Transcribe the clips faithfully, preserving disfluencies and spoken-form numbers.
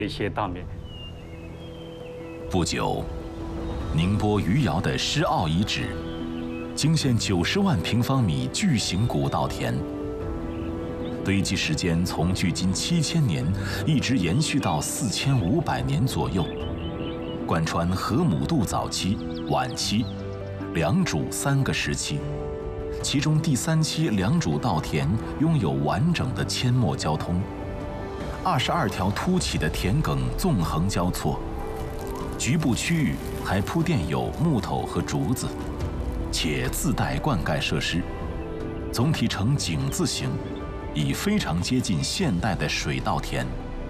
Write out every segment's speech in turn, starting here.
一些稻米。 不久，宁波余姚的施坳遗址惊现九十万平方米巨型古稻田，堆积时间从距今七千年一直延续到四千五百年左右，贯穿河姆渡早期、晚期、良渚三个时期。其中第三期良渚稻田拥有完整的阡陌交通，二十二条凸起的田埂纵横交错，局部区域还铺垫有木头和竹子，且自带灌溉设施，总体呈井字形，已非常接近现代的水稻田。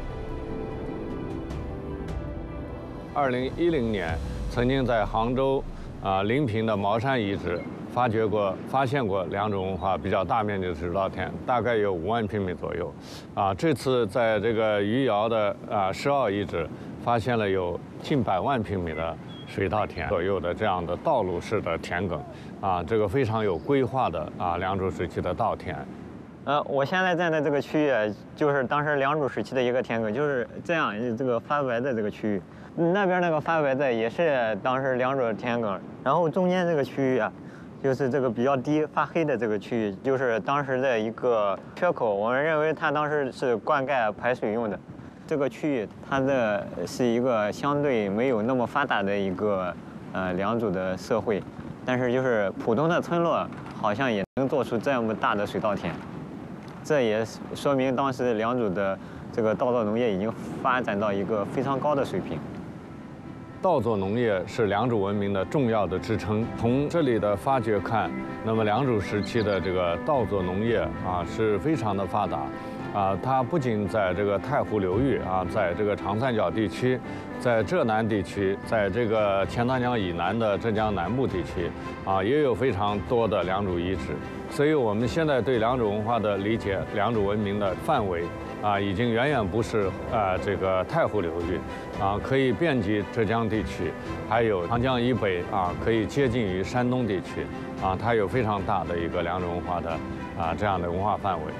二零一零年，曾经在杭州啊临平的茅山遗址发掘过、发现过良渚文化比较大面积的水稻田，大概有五万平米左右。啊，这次在这个余姚的啊施坳遗址，发现了有近百万平米的水稻田左右的这样的道路式的田埂，啊，这个非常有规划的啊良渚时期的稻田。 呃，我现在站的这个区域，就是当时良渚时期的一个田埂，就是这样这个发白的这个区域。那边那个发白的也是当时良渚的田埂，然后中间这个区域啊，就是这个比较低发黑的这个区域，就是当时的一个缺口。我们认为它当时是灌溉排水用的。这个区域它的是一个相对没有那么发达的一个呃良渚的社会，但是就是普通的村落好像也能做出这么大的水稻田。这也说明当时良渚的这个稻作农业已经发展到一个非常高的水平。 稻作农业是良渚文明的重要的支撑。从这里的发掘看，那么良渚时期的这个稻作农业啊是非常的发达，啊，它不仅在这个太湖流域啊，在这个长三角地区，在浙南地区，在这个钱塘江以南的浙江南部地区，啊，也有非常多的良渚遗址。所以我们现在对良渚文化的理解，良渚文明的范围啊，已经远远不是啊这个太湖流域，啊，可以遍及浙江地区，还有长江以北啊，可以接近于山东地区，啊，它有非常大的一个良渚文化的啊这样的文化范围。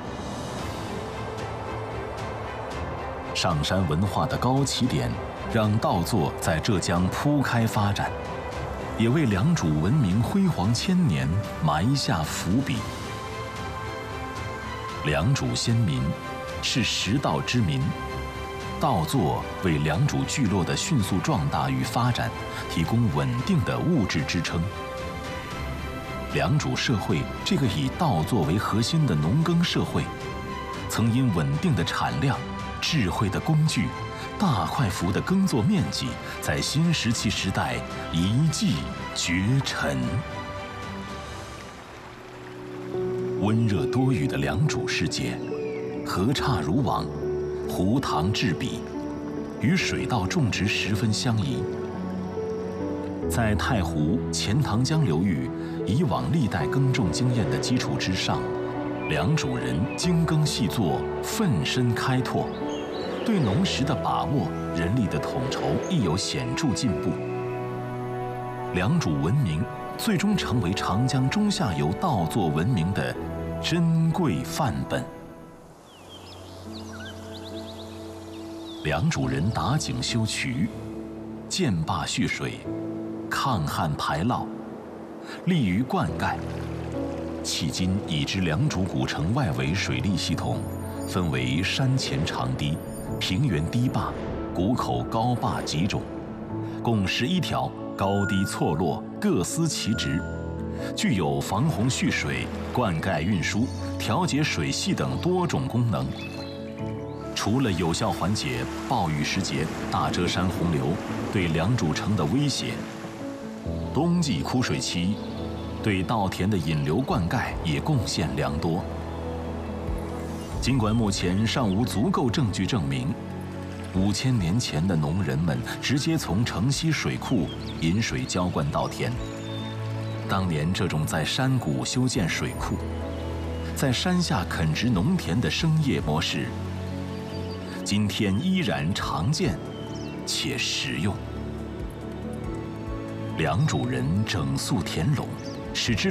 上山文化的高起点，让稻作在浙江铺开发展，也为良渚文明辉煌千年埋下伏笔。良渚先民是食稻之民，稻作为良渚聚落的迅速壮大与发展提供稳定的物质支撑。良渚社会这个以稻作为核心的农耕社会，曾因稳定的产量、智慧的工具、大块幅的耕作面积，在新石器时代一骑绝尘。温热多雨的良渚世界，河岔如网，湖塘栉比，与水稻种植十分相宜。在太湖、钱塘江流域以往历代耕种经验的基础之上，良渚人精耕细作，奋身开拓，对农时的把握、人力的统筹亦有显著进步。良渚文明最终成为长江中下游稻作文明的珍贵范本。良渚人打井修渠，建坝蓄水，抗旱排涝，利于灌溉。迄今已知良渚古城外围水利系统分为山前长堤、平原堤坝、谷口高坝几种，共十一条，高低错落，各司其职，具有防洪蓄水、灌溉运输、调节水系等多种功能。除了有效缓解暴雨时节大遮山洪流对良渚城的威胁，冬季枯水期对稻田的引流灌溉也贡献良多。尽管目前尚无足够证据证明五千年前的农人们直接从城西水库引水浇灌稻田，当年这种在山谷修建水库，在山下垦植农田的生业模式，今天依然常见且实用。良渚人整肃田垄，使之